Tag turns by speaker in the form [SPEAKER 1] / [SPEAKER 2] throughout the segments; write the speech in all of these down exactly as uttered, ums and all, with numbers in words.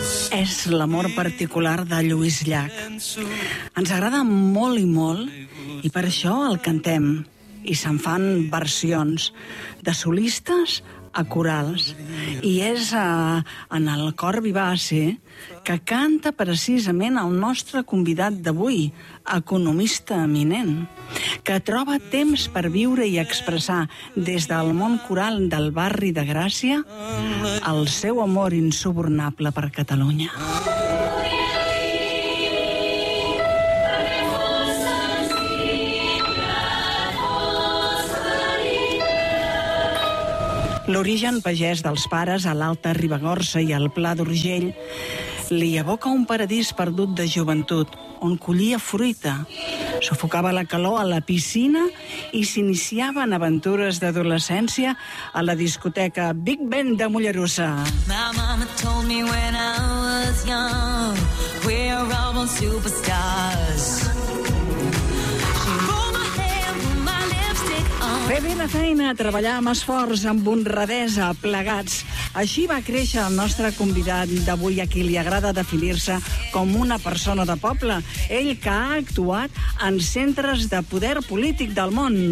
[SPEAKER 1] És l'amor particular de Lluís Llach. Ens agrada molt i molt i per això el cantem. I se'n fan versions de solistes a corals. I és a, en el cor vivace que canta precisament el nostre convidat d'avui, economista eminent, que troba temps per viure i expressar des del món coral del barri de Gràcia el seu amor insubornable per Catalunya. L'origen pagès dels pares a l'Alta Ribagorça i al Pla d'Urgell li evoca un paradís perdut de joventut, on collia fruita, sufocava la calor a la piscina i s'iniciava en aventures d'adolescència a la discoteca Big Ben de Mollerussa. My mama told me when I was young, we're all superstars. Fer bé la feina, treballar amb esforç, amb honradesa, plegats. Així va créixer el nostre convidat d'avui, a qui li agrada definir-se com una persona de poble. Ell que ha actuat en centres de poder polític del món.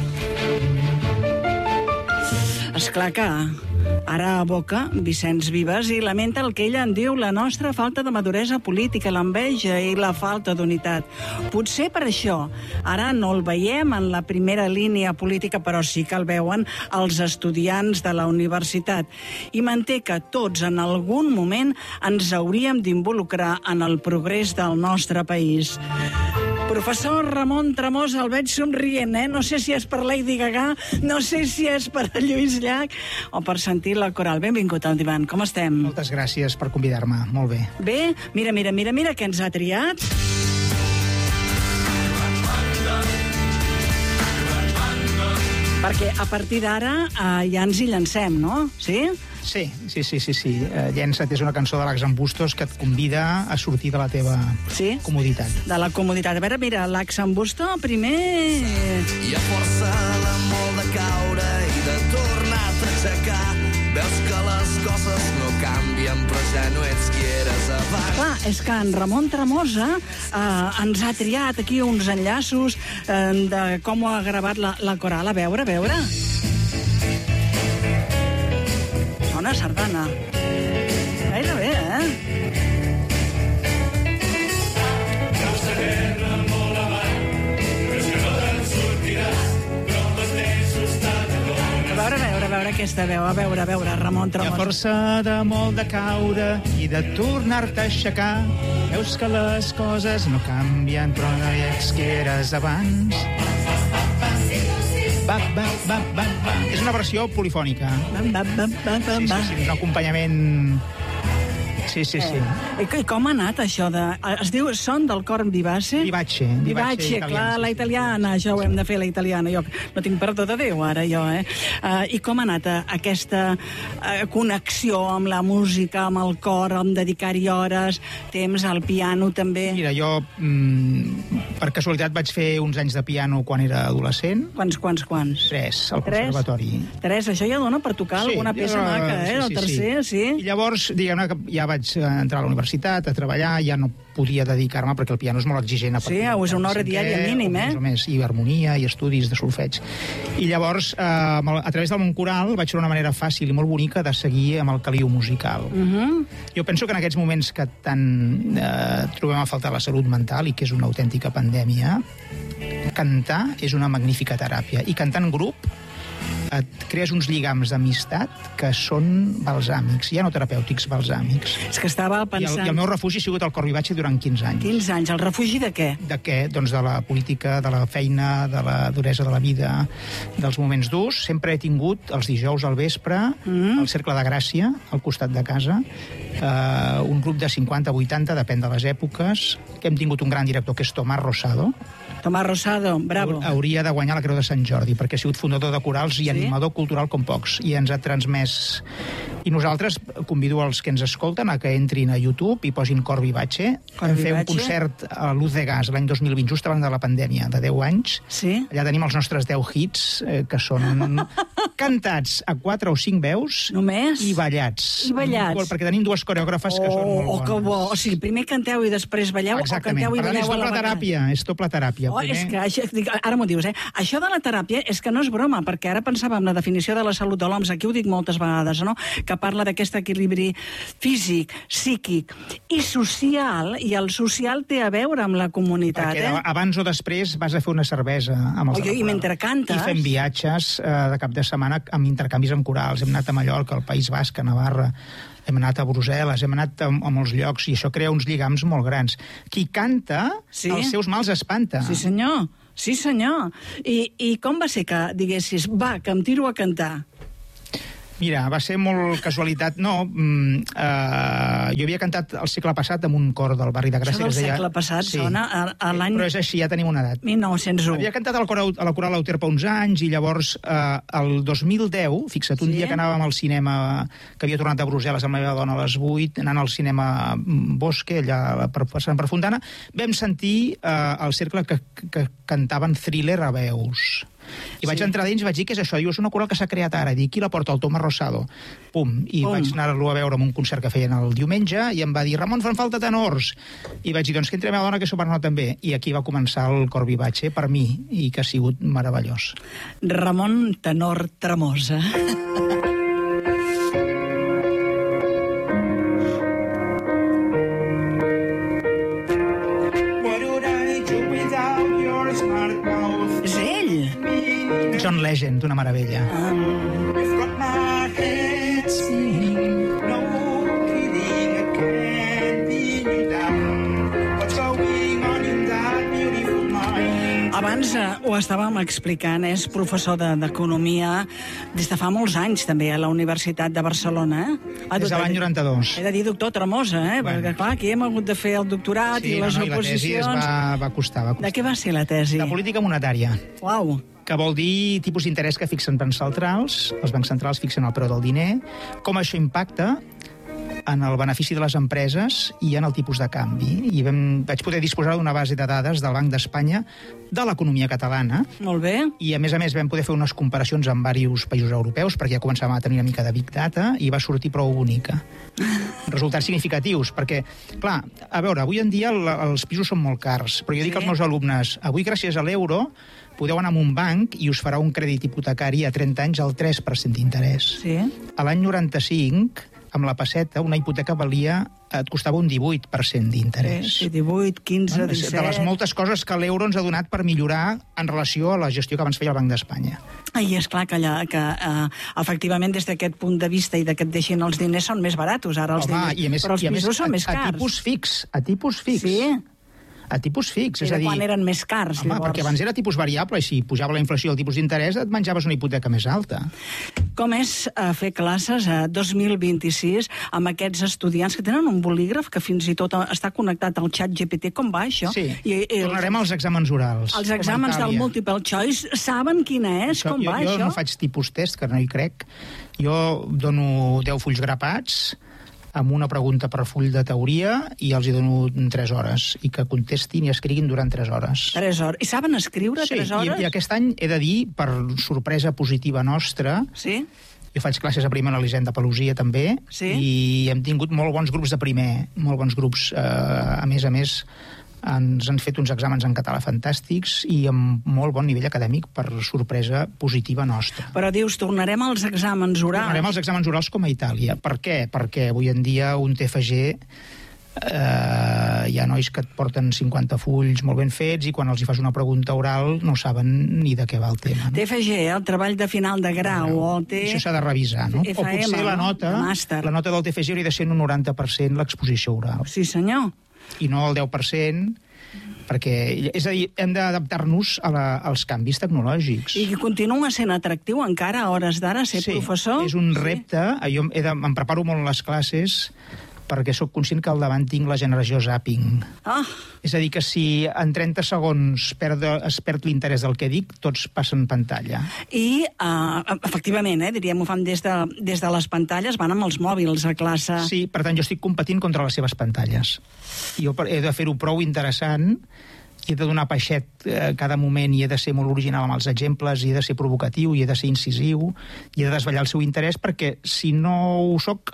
[SPEAKER 1] Esclar que ara aboca Vicenç Vives i lamenta el que ella en diu la nostra falta de maduresa política, l'enveja i la falta d'unitat. Potser per això ara no el veiem en la primera línia política, però sí que el veuen els estudiants de la universitat. I manté que tots en algun moment ens hauríem d'involucrar en el progrés del nostre país. Professor Ramon Tremosa, el veig somrient, eh? No sé si és per Lady Gaga, no sé si és per Lluís Llach o per sentir la coral. Benvingut al divan, com estem?
[SPEAKER 2] Moltes gràcies per convidar-me, molt bé.
[SPEAKER 1] Bé? Mira, mira, mira, mira què ens ha triat. Perquè a partir d'ara eh, ja ens hi llancem, no? Sí?
[SPEAKER 2] Sí, sí, sí, sí, sí. Uh, Llença't és una cançó de l'Ax en Bustos que et convida a sortir de la teva
[SPEAKER 1] sí?
[SPEAKER 2] comoditat.
[SPEAKER 1] De la comoditat. A veure, mira, l'Ax en Bustos, primer...
[SPEAKER 3] Hi ha força l'amor de caure i de tornar-te a aixecar. Veus que les coses no canvien, però ja no ets qui eres abans.
[SPEAKER 1] Clar, és que en Ramon Tremosa eh, ens ha triat aquí uns enllaços eh, de com ho ha gravat la, la coral. A veure, a veure... Una sardana. Gairebé, eh?
[SPEAKER 4] Nostra guerra molt avant, però és que no te'n sortiràs, però amb els mesos t'ha de donar.
[SPEAKER 1] A veure, a veure, a veure aquesta veu, a veure, a veure, Ramon
[SPEAKER 2] Hi ha
[SPEAKER 1] Tremosa.
[SPEAKER 2] força de molt de caure i de tornar-te a aixecar. Veus que les coses no canvien, però no ets qui eres abans. Ba, ba, ba, ba, ba. És una versió polifònica.
[SPEAKER 1] Bam, bam, bam, bam,
[SPEAKER 2] Sí,
[SPEAKER 1] bam.
[SPEAKER 2] sí, sí, un acompanyament... Sí, sí, sí.
[SPEAKER 1] Eh, I com ha anat això de... Es diu Son del cor vivace?
[SPEAKER 2] Vivace.
[SPEAKER 1] Vivace, clar, la italiana, això ho hem de fer, la italiana. Jo no tinc perdó de Déu, ara, jo, eh? Uh, I com ha anat uh, aquesta uh, connexió amb la música, amb el cor, amb dedicar-hi hores, temps al piano, també?
[SPEAKER 2] Mira, jo, mm, per casualitat, vaig fer uns anys de piano quan era adolescent.
[SPEAKER 1] Quants, quants, quants?
[SPEAKER 2] Tres, al
[SPEAKER 1] Tres?
[SPEAKER 2] conservatori.
[SPEAKER 1] Tres, això ja dona per tocar
[SPEAKER 2] Sí,
[SPEAKER 1] alguna peça
[SPEAKER 2] jo-
[SPEAKER 1] maca, eh?
[SPEAKER 2] sí,
[SPEAKER 1] El
[SPEAKER 2] sí,
[SPEAKER 1] tercer, sí.
[SPEAKER 2] I llavors, diguem-ne que ja vaig entrar a la universitat, a treballar, ja no podia dedicar-me perquè el piano és molt exigent. A
[SPEAKER 1] Sí,
[SPEAKER 2] partir de
[SPEAKER 1] és una hora
[SPEAKER 2] cinquè,
[SPEAKER 1] diària mínim, eh?
[SPEAKER 2] o més o més, i harmonia, i estudis de solfeig. I llavors, eh, a través del món coral, vaig trobar una manera fàcil i molt bonica de seguir amb el caliu musical.
[SPEAKER 1] Uh -huh.
[SPEAKER 2] Jo penso que en aquests moments que tant eh, trobem a faltar la salut mental i que és una autèntica pandèmia, cantar és una magnífica teràpia. I cantar en grup et crees uns lligams d'amistat que són balsàmics, ja no terapèutics, balsàmics.
[SPEAKER 1] És que estava
[SPEAKER 2] I el,
[SPEAKER 1] pensant...
[SPEAKER 2] I el meu refugi ha sigut el Cor Vivace durant quinze anys.
[SPEAKER 1] quinze anys. El refugi de què?
[SPEAKER 2] De què? Doncs de la política, de la feina, de la duresa de la vida, dels moments durs. Sempre he tingut els dijous al vespre,
[SPEAKER 1] Mm.
[SPEAKER 2] el Cercle de Gràcia, al costat de casa, eh, un grup de cinquanta a vuitanta, depèn de les èpoques, que hem tingut un gran director, que és Tomàs Rosado.
[SPEAKER 1] Tomàs Rosado, bravo.
[SPEAKER 2] Hauria de guanyar la Creu de Sant Jordi, perquè ha sigut fundador de corals i
[SPEAKER 1] Sí?
[SPEAKER 2] animador cultural com pocs, i ens ha transmès I nosaltres convido els que ens escolten a que entrin a YouTube i posin Cor Vivace. Vam fer un concert a Luz de Gas l'any dos mil vint, just abans de la pandèmia, de deu anys.
[SPEAKER 1] Sí?
[SPEAKER 2] Allà tenim els nostres deu hits, eh, que són cantats a quatre o cinc veus.
[SPEAKER 1] Només?
[SPEAKER 2] I ballats.
[SPEAKER 1] I ballats.
[SPEAKER 2] Perquè tenim dues coreògrafes
[SPEAKER 1] oh,
[SPEAKER 2] que són molt bones.
[SPEAKER 1] Oh, que bo. O sigui, primer canteu i després balleu.
[SPEAKER 2] Exactament.
[SPEAKER 1] O canteu i balleu
[SPEAKER 2] és
[SPEAKER 1] a la
[SPEAKER 2] doble teràpia, és doble teràpia.
[SPEAKER 1] Oh,
[SPEAKER 2] primer...
[SPEAKER 1] és que, això, ara m'ho dius, eh? Això de la teràpia és que no és broma, perquè ara pensava en la definició de la salut de l'O M S, aquí ho dic moltes vegades, no? Que parla d'aquest equilibri físic, psíquic i social, i el social té a veure amb la comunitat,
[SPEAKER 2] perquè
[SPEAKER 1] eh?
[SPEAKER 2] abans o després vas a fer una cervesa amb els
[SPEAKER 1] oh, i mentre cantes...
[SPEAKER 2] I fem viatges eh, de cap de setmana amb intercanvis amb corals. Hem anat a Mallorca, al País Basc, a Navarra, hem anat a Brussel·les, hem anat a, a molts llocs, i això crea uns lligams molt grans. Qui canta, sí? Els seus mals espanta.
[SPEAKER 1] Sí, senyor. Sí, senyor. I, I com va ser que diguessis, va, que em tiro a cantar?
[SPEAKER 2] Mira, va ser molt casualitat. No, mm, uh, jo havia cantat el segle passat amb un cor del barri de Gràcia.
[SPEAKER 1] Això del segle passat sí. Sona a, a l'any...
[SPEAKER 2] Però és així, ja tenim una edat.
[SPEAKER 1] mil nou-cents u.
[SPEAKER 2] Havia cantat al cor, a la Coral Euterpe uns anys, i llavors, uh, el dos mil deu, fixa't, un sí? dia que anàvem al cinema, que havia tornat a Brussel·les amb la meva dona a les vuit, anant al cinema Bosque, allà per, passant per Fontana, vam sentir uh, el cercle que, que cantaven Thriller a veus. I vaig sí. entrar dins i vaig dir, què és això? Diu, és una coral que s'ha creat ara. Dic, qui la porta? El Tomàs Rosado. Pum. I Pum. vaig anar-lo a veure en un concert que feien el diumenge, i em va dir, Ramon, fan falta tenors. I vaig dir, doncs que entre la meva dona, que s'ho parla també. I aquí va començar el Cor Vivace per mi, i que ha sigut meravellós.
[SPEAKER 1] Ramon Tenor Tremosa. És ell!
[SPEAKER 2] John Legend, una meravella.
[SPEAKER 1] Um... Abans eh, ho estàvem explicant, és professor d'economia des de fa molts anys, també, a la Universitat de Barcelona. Eh?
[SPEAKER 2] Des de l'any noranta-dos.
[SPEAKER 1] He de dir doctor Tremosa, eh? Bueno. Perquè, clar, aquí hem hagut de fer el doctorat
[SPEAKER 2] sí,
[SPEAKER 1] i les
[SPEAKER 2] no, no,
[SPEAKER 1] oposicions...
[SPEAKER 2] I la tesi va, va costar, va costar.
[SPEAKER 1] De què va ser la tesi?
[SPEAKER 2] De política monetària.
[SPEAKER 1] Uau!
[SPEAKER 2] Que vol dir tipus d'interès que fixen bancs centrals, els bancs centrals fixen el preu del diner, com això impacta en el benefici de les empreses i en el tipus de canvi. I vam, vaig poder disposar d'una base de dades del Banc d'Espanya de l'economia catalana.
[SPEAKER 1] Molt bé.
[SPEAKER 2] I, a més a més, vam poder fer unes comparacions amb diversos països europeus, perquè ja començàvem a tenir una mica de Big Data, i va sortir prou bonica. Resultats significatius, perquè, clar, a veure, avui en dia els pisos són molt cars, però jo dic sí. als meus alumnes, avui, gràcies a l'euro, podeu anar a un banc i us farà un crèdit hipotecari a trenta anys al tres per cent d'interès.
[SPEAKER 1] Sí.
[SPEAKER 2] A l'any noranta-cinc, amb la pesseta, una hipoteca valia, et costava un divuit per cent d'interès.
[SPEAKER 1] Sí, divuit, quinze, disset...
[SPEAKER 2] De les moltes coses que l'euro ens ha donat per millorar en relació a la gestió que abans feia el Banc d'Espanya.
[SPEAKER 1] I és clar que, allà, que uh, efectivament, des d'aquest punt de vista i de que et deixin els diners són més baratos, ara els
[SPEAKER 2] Home,
[SPEAKER 1] diners,
[SPEAKER 2] i a més,
[SPEAKER 1] però els
[SPEAKER 2] i a
[SPEAKER 1] pisos
[SPEAKER 2] més,
[SPEAKER 1] són
[SPEAKER 2] a,
[SPEAKER 1] més cars.
[SPEAKER 2] A tipus fix, a tipus fix.
[SPEAKER 1] Sí.
[SPEAKER 2] A tipus fix,
[SPEAKER 1] I
[SPEAKER 2] és a dir...
[SPEAKER 1] quan eren més cars,
[SPEAKER 2] home,
[SPEAKER 1] llavors.
[SPEAKER 2] perquè abans era tipus variable, i si pujava la inflació i el tipus d'interès, et menjaves una hipoteca més alta.
[SPEAKER 1] Com és uh, fer classes a dos mil vint-i-sis amb aquests estudiants que tenen un bolígraf que fins i tot està connectat al xat G P T? Com va, això?
[SPEAKER 2] Sí,
[SPEAKER 1] I, i
[SPEAKER 2] tornarem als exàmens orals.
[SPEAKER 1] Els exàmens del multiple choice, saben quina és?
[SPEAKER 2] Això,
[SPEAKER 1] com
[SPEAKER 2] jo,
[SPEAKER 1] va,
[SPEAKER 2] jo
[SPEAKER 1] això?
[SPEAKER 2] Jo no faig tipus test, que no hi crec. Jo dono deu fulls grapats, amb una pregunta per full de teoria, i els hi dono tres hores, i que contestin i escriguin durant tres hores.
[SPEAKER 1] Tres hores. I saben escriure
[SPEAKER 2] sí,
[SPEAKER 1] tres hores?
[SPEAKER 2] Sí, i, i aquest any he de dir, per sorpresa positiva nostra,
[SPEAKER 1] sí?
[SPEAKER 2] jo faig classes a primer a l'Elisenda Pelusia també,
[SPEAKER 1] sí?
[SPEAKER 2] i hem tingut molt bons grups de primer, molt bons grups, eh, a més a més, ens han fet uns exàmens en català fantàstics i amb molt bon nivell acadèmic, per sorpresa positiva nostra.
[SPEAKER 1] Però dius, tornarem als exàmens orals?
[SPEAKER 2] Tornarem als exàmens orals com a Itàlia. Per què? Perquè avui en dia un T F G eh, hi ha nois que et porten cinquanta fulls molt ben fets i quan els hi fas una pregunta oral no saben ni de què va el tema. No?
[SPEAKER 1] T F G, el treball de final de grau, no, o T...
[SPEAKER 2] Això s'ha de revisar, no?
[SPEAKER 1] F M,
[SPEAKER 2] o potser la nota,
[SPEAKER 1] no?
[SPEAKER 2] la nota del T F G hauria de ser un noranta per cent l'exposició oral.
[SPEAKER 1] Sí, senyor.
[SPEAKER 2] I no el deu per cent, perquè, és a dir, hem d'adaptar-nos a la, als canvis tecnològics.
[SPEAKER 1] I continua sent atractiu encara a hores d'ara ser
[SPEAKER 2] sí,
[SPEAKER 1] professor?
[SPEAKER 2] Sí, és un repte. Jo he de, em preparo molt les classes perquè sóc conscient que al davant tinc la generació zapping.
[SPEAKER 1] Ah.
[SPEAKER 2] És a dir, que si en trenta segons perd, es perd l'interès del que dic, tots passen pantalla.
[SPEAKER 1] I, uh, efectivament, eh, diríem, ho fan des de, des de les pantalles, van amb els mòbils a classe.
[SPEAKER 2] Sí, per tant, jo estic competint contra les seves pantalles. Jo he de fer-ho prou interessant, he de donar peixet eh, cada moment i he de ser molt original amb els exemples, i he de ser provocatiu, i he de ser incisiu, i he de desvetllar el seu interès, perquè si no ho soc,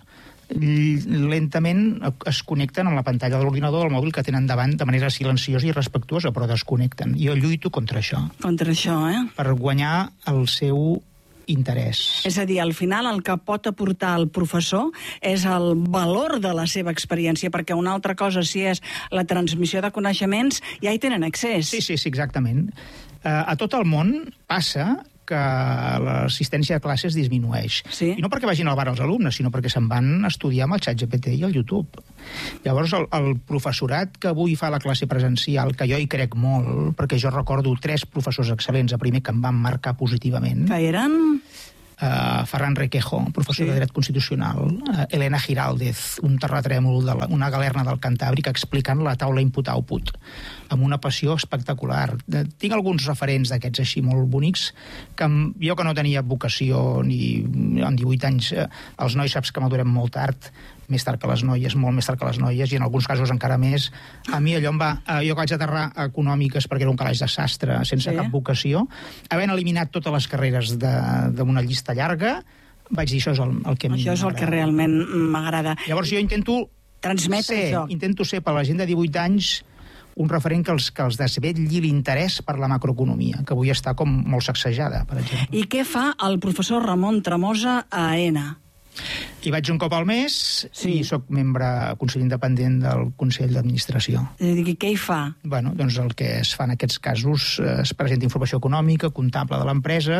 [SPEAKER 2] lentament es connecten amb la pantalla de l'ordinador del mòbil que tenen davant de manera silenciosa i respectuosa, però desconnecten. Jo lluito contra això.
[SPEAKER 1] Contra això, eh?
[SPEAKER 2] Per guanyar el seu interès.
[SPEAKER 1] És a dir, al final el que pot aportar el professor és el valor de la seva experiència, perquè una altra cosa, si és la transmissió de coneixements, ja hi tenen accés.
[SPEAKER 2] Sí, sí, sí, exactament. Uh, a tot el món passa que l'assistència a classes disminueix.
[SPEAKER 1] Sí.
[SPEAKER 2] I no perquè vagin al bar els alumnes, sinó perquè se'n van estudiar amb el xat G P T i el YouTube. Llavors, el, el professorat que avui fa la classe presencial, que jo hi crec molt, perquè jo recordo tres professors excel·lents a primer que em van marcar positivament.
[SPEAKER 1] Que eren...
[SPEAKER 2] Uh, Ferran Requejo, professor
[SPEAKER 1] sí.
[SPEAKER 2] de Dret Constitucional, uh, Elena Giraldez, un terratrèmol, de la, una galerna del Cantàbric, explicant la taula input-output, amb una passió espectacular. Uh, tinc alguns referents d'aquests així molt bonics, que jo que no tenia vocació ni en divuit anys, uh, els nois saps que madurem molt tard, més tard que les noies, molt més tard que les noies, i en alguns casos encara més. A mi allò em va... Uh, jo que vaig aterrar a Econòmiques perquè era un calaix de sastre, sense sí. cap vocació, havent eliminat totes les carreres d'una llista llarga, vaig dir, això és el, el que
[SPEAKER 1] això és el que realment m'agrada.
[SPEAKER 2] Llavors jo intento
[SPEAKER 1] transmetre
[SPEAKER 2] ser,
[SPEAKER 1] això.
[SPEAKER 2] intento ser per la gent de divuit anys un referent que els, que els desvetlli l'interès per la macroeconomia, que avui està com molt sacsejada, per exemple.
[SPEAKER 1] I què fa el professor Ramon Tremosa a AENA?
[SPEAKER 2] Hi vaig un cop al mes
[SPEAKER 1] sí.
[SPEAKER 2] i sóc membre, consell independent del Consell d'Administració.
[SPEAKER 1] I què hi fa?
[SPEAKER 2] Bueno, doncs el que es fa en aquests casos, es presenta informació econòmica, comptable de l'empresa,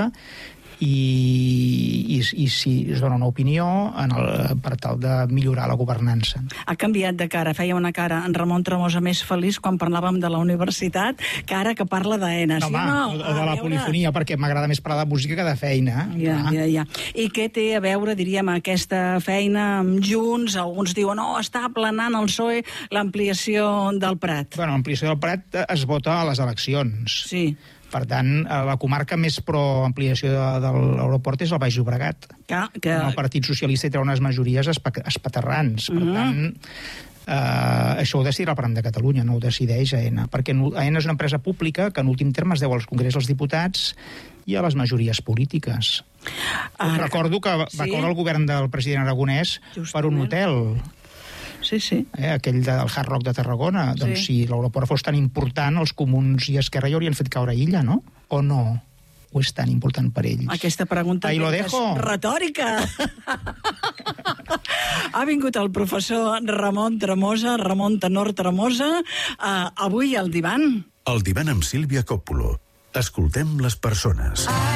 [SPEAKER 2] i, i, i si es dona una opinió en el, per tal de millorar la governança.
[SPEAKER 1] Ha canviat de cara, feia una cara en Ramon Tremosa més feliç quan parlàvem de la universitat que ara que parla d'AENA.
[SPEAKER 2] No,
[SPEAKER 1] sí,
[SPEAKER 2] home,
[SPEAKER 1] no?
[SPEAKER 2] o de la veure... polifonia, perquè m'agrada més parlar de música que de feina.
[SPEAKER 1] Ja, ah. ja, ja. I què té a veure, diríem, aquesta feina amb Junts? Alguns diuen, no, oh, està aplanant el P S O E l'ampliació del Prat.
[SPEAKER 2] Bueno, l'ampliació del Prat es vota a les eleccions.
[SPEAKER 1] Sí.
[SPEAKER 2] Per tant, la comarca més pro-ampliació de, de l'aeroport és el Baix Llobregat.
[SPEAKER 1] Que, que...
[SPEAKER 2] El Partit Socialista hi treu unes majories espaterrants. Per mm-hmm. tant, eh, això ho decidirà el Parlament de Catalunya, no ho decideix AENA. Perquè AENA és una empresa pública que en últim terme es deu als Congrés dels Diputats i a les majories polítiques. Ah, recordo que va sí? caure el govern del president Aragonès Justament. per un hotel.
[SPEAKER 1] Sí, sí.
[SPEAKER 2] Eh, aquell del Hard Rock de Tarragona. Sí. Doncs si l'aeroport fos tan important, els comuns i Esquerra hi haurien fet caure Illa, no? O no? O és tan important per ells?
[SPEAKER 1] Aquesta pregunta
[SPEAKER 2] Ahí lo
[SPEAKER 1] és
[SPEAKER 2] dejo.
[SPEAKER 1] retòrica. Ha vingut el professor Ramon Tremosa, Ramon Tenor Tremosa, uh, avui al divan.
[SPEAKER 5] El divan amb Sílvia Coppola. Escoltem les persones.